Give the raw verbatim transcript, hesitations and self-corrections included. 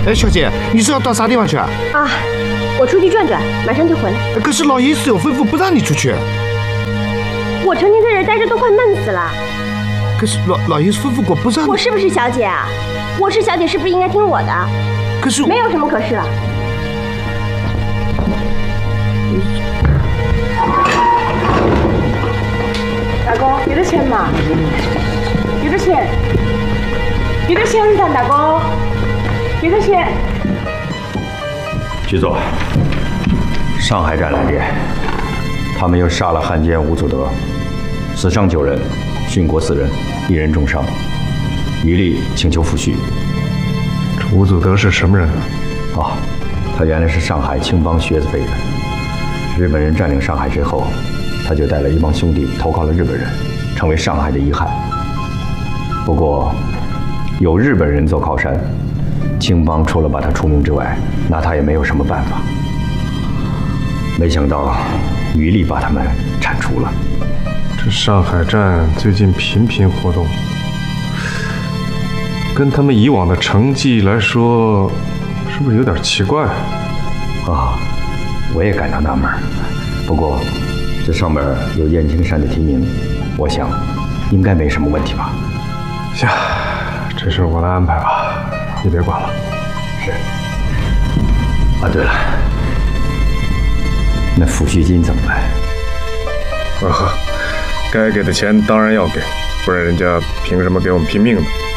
哎，小姐，你是要到啥地方去啊？ 啊，我出去转转，马上就回来。 可是老爷是有吩咐不让你出去。 我成天在这待着都快闷死了。 可是老老爷是吩咐过不让你。 我是不是小姐啊？我是小姐，是不是应该听我的？ 可是没有什么可是了。 大哥，给点钱嘛，给点钱，给点钱噻，大哥，给点钱。 局座，上海站来电，他们又杀了汉奸吴祖德，死伤九人，殉国四人，一人重伤，余力请求抚恤。 这吴祖德是什么人啊？ 哦，他原来是上海青帮学子辈的，日本人占领上海之后，他就带了一帮兄弟投靠了日本人，成为上海的遗憾。不过，有日本人做靠山，青帮除了把他除名之外，拿他也没有什么办法。没想到，余力把他们铲除了。 这上海站最近频频活动，跟他们以往的成绩来说，是不是有点奇怪啊？我也感到纳闷。不过，这上面有燕青山的提名，我想应该没什么问题吧。 行，这事我来安排吧，你别管了。 是。啊，对了，那抚恤金怎么办？ 啊呵，该给的钱当然要给，不然人家凭什么给我们拼命呢？